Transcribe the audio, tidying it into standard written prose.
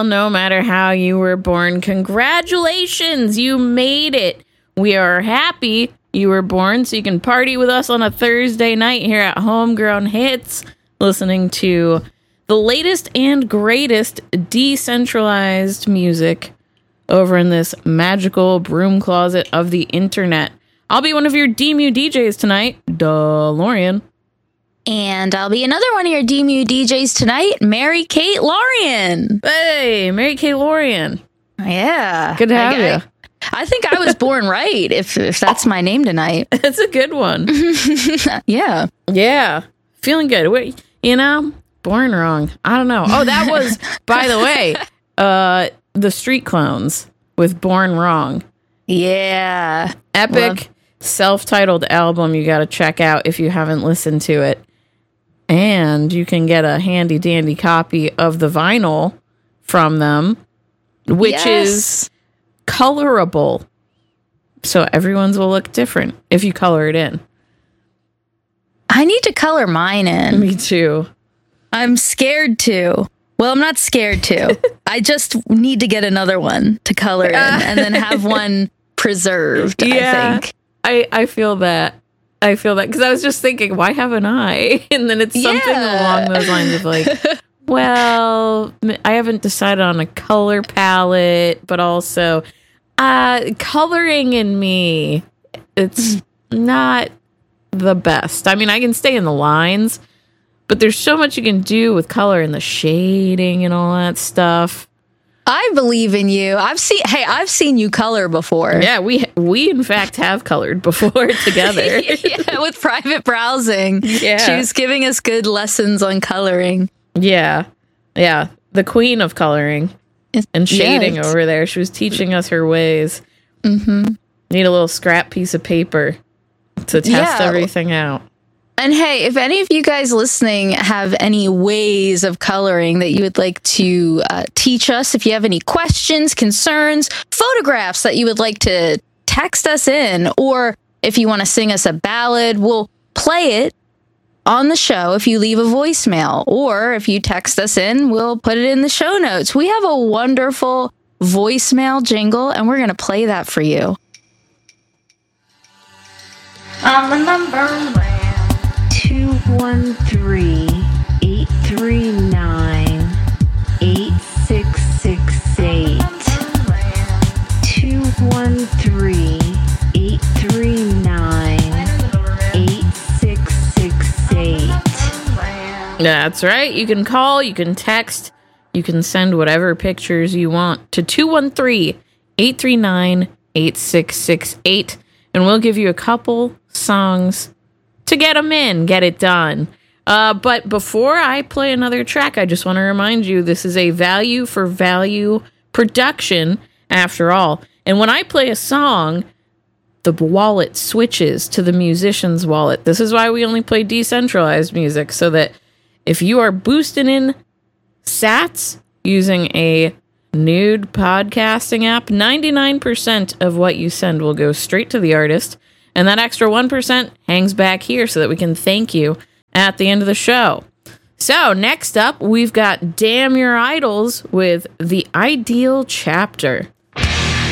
Well, no matter how you were born, congratulations, you made it. We are happy you were born so you can party with us on a Thursday night here at Homegrown Hits, listening to the latest and greatest decentralized music over in this magical broom closet of the internet. I'll be one of your DMU DJs tonight, DeLorean. And I'll be another one of your DMU DJs tonight, Mary Kate Lorian. Hey, Mary Kate Lorian. Yeah. Good to have you. I think I was born right, if that's my name tonight. It's a good one. Yeah. Yeah. Feeling good. Wait, born wrong. I don't know. Oh, that was, by the way, the Street Clones with Born Wrong. Yeah. Epic self-titled album you got to check out if you haven't listened to it. And you can get a handy dandy copy of the vinyl from them, which is colorable. So everyone's will look different if you color it in. I need to color mine in. Me too. I'm scared to. Well, I'm not scared to. I just need to get another one to color in and then have one preserved, I think. I feel that. I feel that because I was just thinking, why haven't I? And then it's something along those lines of like, well, I haven't decided on a color palette, but also coloring in me, it's not the best. I mean, I can stay in the lines, but there's so much you can do with color and the shading and all that stuff. I believe in you. I've seen you color before. Yeah, we in fact have colored before together. Yeah, with private browsing. Yeah. She was giving us good lessons on coloring. Yeah. Yeah. The queen of coloring and shading over there. She was teaching us her ways. Mm-hmm. Need a little scrap piece of paper to test everything out. And hey, if any of you guys listening have any ways of coloring that you would like to teach us, if you have any questions, concerns, photographs that you would like to text us in, or if you want to sing us a ballad, we'll play it on the show if you leave a voicemail, or if you text us in, we'll put it in the show notes. We have a wonderful voicemail jingle, and we're going to play that for you. On the number 213-839-8668. 213-839-8668. That's right. You can call, you can text, you can send whatever pictures you want to 213-839-8668, and we'll give you a couple songs to get them in, get it done. But before I play another track, I just want to remind you, this is a value for value production after all. And when I play a song, the wallet switches to the musician's wallet. This is why we only play decentralized music, so that if you are boosting in sats using a nude podcasting app, 99% of what you send will go straight to the artist. And that extra 1% hangs back here so that we can thank you at the end of the show. So next up, we've got Damn Your Idols with The Ideal Chapter.